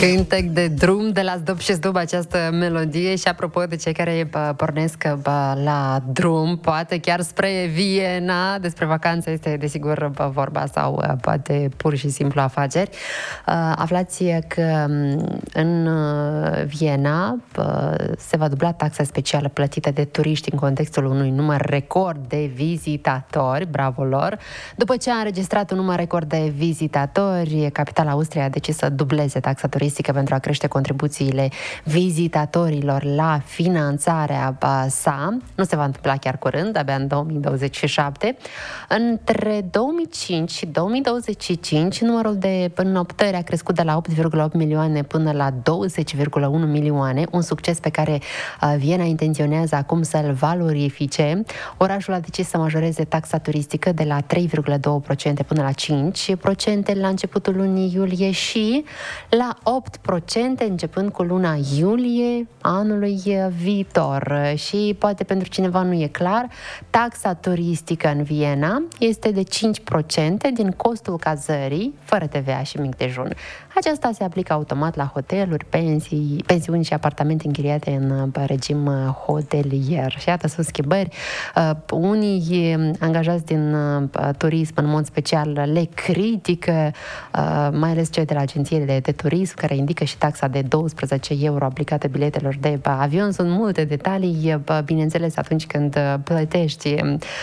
Cântec de drum de la Zdub și Zdub, această melodie. Și apropo de cei care pornesc la drum, poate chiar spre Viena, despre vacanță este desigur vorba, sau poate pur și simplu afaceri. Aflați că în Viena se va dubla taxa specială plătită de turiști în contextul unui număr record de vizitatori, bravo lor. După ce a înregistrat un număr record de vizitatori, capitala Austriei a decis să dubleze taxa turistică pentru a crește contribuțiile vizitatorilor la finanțarea sa. Nu se va întâmpla chiar curând, abia în 2027. Între 2005 și 2025, numărul de înoptări a crescut de la 8,8 milioane până la 20,1 milioane, un succes pe care Viena intenționează acum să-l valorifice. Orașul a decis să majoreze taxa turistică de la 3,2% până la 5% la începutul lunii iulie și la 8% începând cu luna iulie anului viitor. Și poate pentru cineva nu e clar, taxa turistică în Viena este de 5% din costul cazării, fără TVA și mic dejun. Aceasta se aplică automat la hoteluri, pensiuni și apartamente închiriate în regim hotelier. Și iată, sunt schimbări. Unii angajați din turism, în mod special, le critică, mai ales cei de la agențiile de turism, care indică și taxa de 12 euro aplicată biletelor de avion. Sunt multe detalii, bineînțeles, atunci când plătești,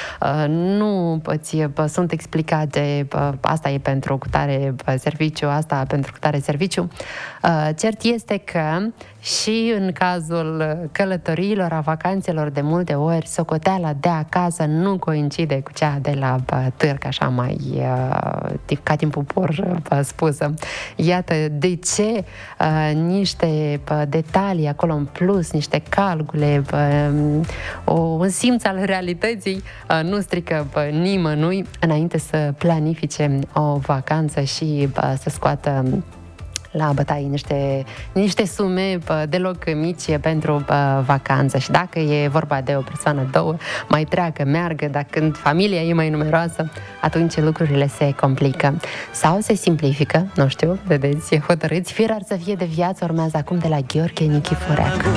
nu sunt explicate, asta e pentru cutare serviciu, asta pentru cutare serviciu. Cert este că și în cazul călătoriilor, a vacanțelor, de multe ori socoteala de acasă nu coincide cu cea de la târg, așa mai ca din pupor spusă. Iată de ce niște detalii acolo în plus, niște calcule, un simț al realității nu strică nimănui înainte să planifice o vacanță și să scoată la bătaie niște sume deloc mici pentru vacanță. Și dacă e vorba de o persoană, două, mai treacă, meargă, dar când familia e mai numeroasă, atunci lucrurile se complică. Sau se simplifică, nu știu, vedeți, hotărâți, fier ar să fie de viață, urmează acum de la Gheorghe Nichiforeac.